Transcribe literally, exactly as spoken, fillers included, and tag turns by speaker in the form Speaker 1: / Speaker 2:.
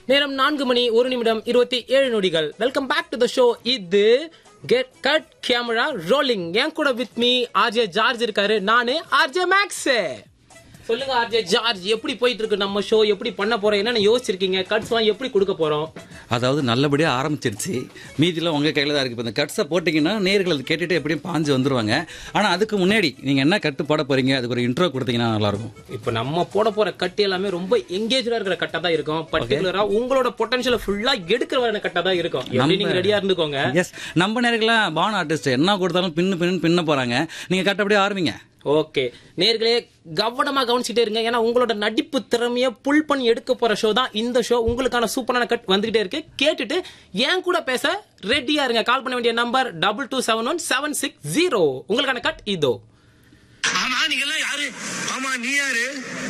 Speaker 1: நேரம் நான்கு மணி ஒரு நிமிடம் இருபத்தி ஏழு நொடிகள். Welcome back to the show. இது கெட் கட் கேமரா ரோலிங். என் கூட வித் மீ ஆர்ஜே ஜார்ஜ் இருக்காரு. நானு ஆர்ஜே மேக்ஸ். சொல்லுங்க ஆர்ஜே ஜார்ஜ், எப்படி போயிட்டு இருக்கு நம்ம ஷோ? எப்படி பண்ண போறோம்? என்னன்னு யோசிச்சிருக்கீங்க? கட்ஸ் எல்லாம் எப்படி கொடுக்க போறோம்?
Speaker 2: அதாவது நல்லபடியா ஆரம்பிச்சிருச்சு, மீதிலாம் உங்க கையில தான் இருக்கு. இப்போ இந்த கட்ஸை போட்டீங்கன்னா நேர்கள் அதை கேட்டுட்டு எப்படியும் பாஞ்சு வந்துருவாங்க. ஆனா அதுக்கு முன்னாடி நீங்க என்ன கட்டு போட போறீங்க, அதுக்கு ஒரு இன்ட்ரோ கொடுத்தீங்கன்னா நல்லா இருக்கும்.
Speaker 1: இப்போ நம்ம போட போற கட்டு எல்லாமே ரொம்ப எங்கேஜா இருக்கிற கட்டா தான் இருக்கும். பர்டிகுலரா உங்களோட பொட்டன்ஷியலை ஃபுல்லா எடுக்கிற வர கட்டா தான் இருக்கும். எப்படி நீங்க ரெடியா இருந்துக்கோங்க.
Speaker 2: எஸ், நம்ம நேர்கள்லாம் பான் ஆர்டிஸ்ட் என்ன கொடுத்தாலும் பின்னு பின்னு பின்ன போறாங்க. நீங்க கட்டப்படியே ஆரம்பிங்க.
Speaker 1: ஓகே நேர்களே, கவனமா கவனிச்சுட்டே இருங்க. ஏன்னா உங்களோட நடிப்பு திறமைய புல் பண்ணி எடுக்க போற ஷோ தான் இந்த ஷோ. உங்களுக்கான சூப்பரான கட் வந்துகிட்டே இருக்கு. கேட்டுட்டு ஏன் கூட பேச ரெடியா இருங்க. கால் பண்ண வேண்டிய number double two seven one seven six zero. உங்களுக்கான கட் இதோ.
Speaker 3: ஆமா, நீங்க எல்லாம் யாரு? ஆமா, நீ யாரு?